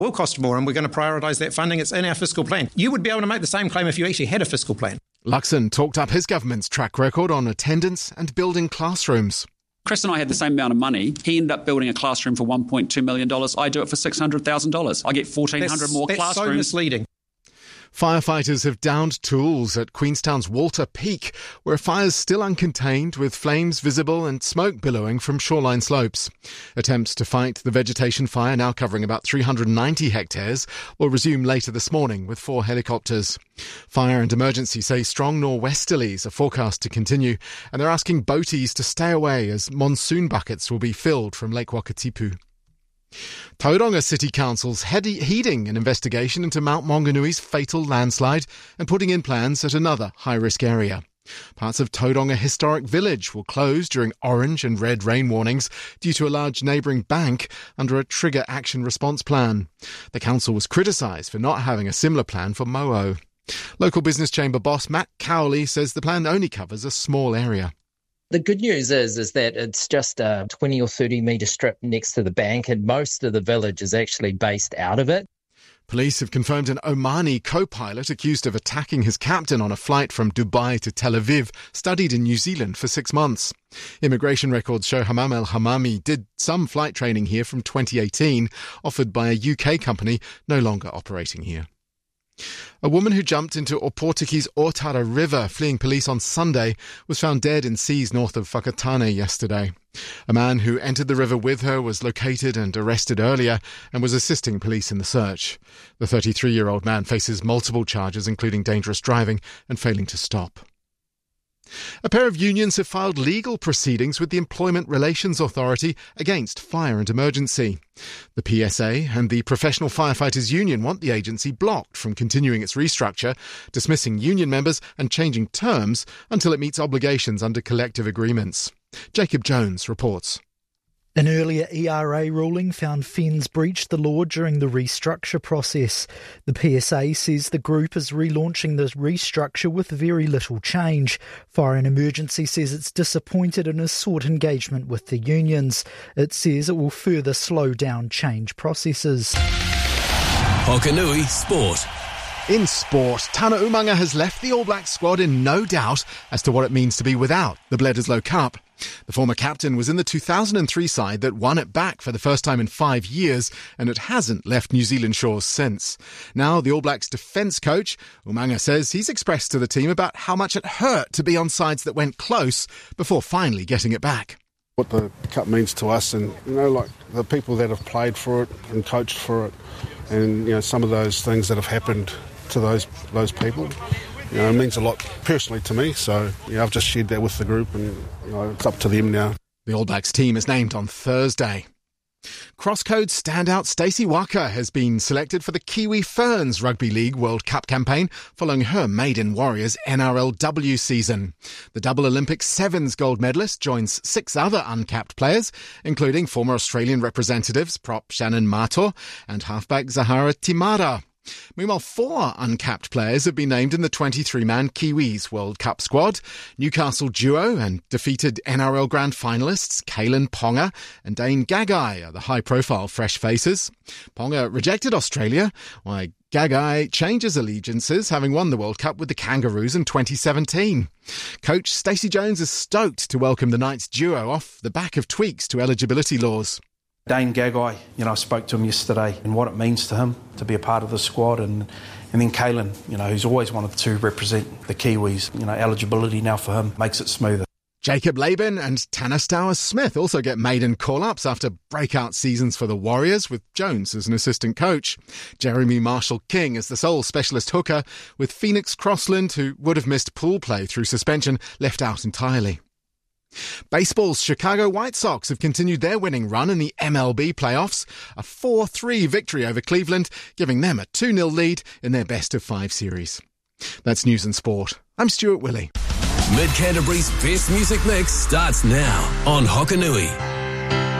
will cost more, and we're going to prioritise that funding. It's in our fiscal plan. You would be able to make the same claim if you actually had a fiscal plan. Luxon talked up his government's track record on attendance and building classrooms. Chris and I had the same amount of money. He ended up building a classroom for $1.2 million. I do it for $600,000. I get 1,400 more classrooms. That's so misleading. Firefighters have downed tools at Queenstown's Walter Peak, where fire's still uncontained with flames visible and smoke billowing from shoreline slopes. Attempts to fight the vegetation fire, now covering about 390 hectares, will resume later this morning with 4 helicopters. Fire and Emergency say strong nor'westerlies are forecast to continue, and they're asking boaties to stay away as monsoon buckets will be filled from Lake Wakatipu. Tauranga City Council's heading an investigation into Mount Mauganui's fatal landslide and putting in plans at another high-risk area. Parts of Tauranga Historic Village will close during orange and red rain warnings due to a large neighbouring bank under a trigger action response plan. The council was criticised for not having a similar plan for Mo'o. Local Business Chamber boss Matt Cowley says the plan only covers a small area. The good news is that it's just a 20 or 30 metre strip next to the bank, and most of the village is actually based out of it. Police have confirmed an Omani co-pilot accused of attacking his captain on a flight from Dubai to Tel Aviv studied in New Zealand for 6 months. Immigration records show Hamam El Hamami did some flight training here from 2018, offered by a UK company no longer operating here. A woman who jumped into Oportuguese Otara River fleeing police on Sunday was found dead in seas north of Whakatane yesterday. A man who entered the river with her was located and arrested earlier and was assisting police in the search. The 33-year-old man faces multiple charges, including dangerous driving and failing to stop. A pair of unions have filed legal proceedings with the Employment Relations Authority against Fire and Emergency. The PSA and the Professional Firefighters Union want the agency blocked from continuing its restructure, dismissing union members and changing terms until it meets obligations under collective agreements. Jacob Jones reports. An earlier ERA ruling found Fens breached the law during the restructure process. The PSA says the group is relaunching the restructure with very little change. Fire and Emergency says it's disappointed and has sought engagement with the unions. It says it will further slow down change processes. Hokanui Sport. In sport, Tana Umaga has left the All Blacks squad in no doubt as to what it means to be without the Bledisloe Cup. The former captain was in the 2003 side that won it back for the first time in 5 years, and it hasn't left New Zealand shores since. Now, the All Blacks defence coach, Umaga, says he's expressed to the team about how much it hurt to be on sides that went close before finally getting it back. What the cup means to us, and like the people that have played for it and coached for it, and some of those things that have happened to those people. It means a lot personally to me, so I've just shared that with the group, and it's up to them now. The All Blacks team is named on Thursday. Crosscode standout Stacey Waka has been selected for the Kiwi Ferns Rugby League World Cup campaign following her Maiden Warriors NRLW season. The double Olympic Sevens gold medalist joins 6 other uncapped players, including former Australian representatives prop Shannon Mato and halfback Zahara Timara. Meanwhile, 4 uncapped players have been named in the 23-man Kiwis World Cup squad. Newcastle duo and defeated NRL Grand finalists Kalen Ponga and Dane Gagai are the high-profile fresh faces. Ponga rejected Australia, while Gagai changes allegiances, having won the World Cup with the Kangaroos in 2017. Coach Stacey Jones is stoked to welcome the Knights duo off the back of tweaks to eligibility laws. Dane Gagai, I spoke to him yesterday and what it means to him to be a part of the squad, and then Kalen, who's always wanted to represent the Kiwis. Eligibility now for him makes it smoother. Jacob Laban and Tanner Stowers-Smith also get maiden call-ups after breakout seasons for the Warriors, with Jones as an assistant coach. Jeremy Marshall-King is the sole specialist hooker, with Phoenix Crossland, who would have missed pool play through suspension, left out entirely. Baseball's Chicago White Sox have continued their winning run in the MLB playoffs, a 4-3 victory over Cleveland, giving them a 2-0 lead in their best-of-5 series. That's News and Sport. I'm Stuart Willey. Mid-Canterbury's best music mix starts now on Hokanui.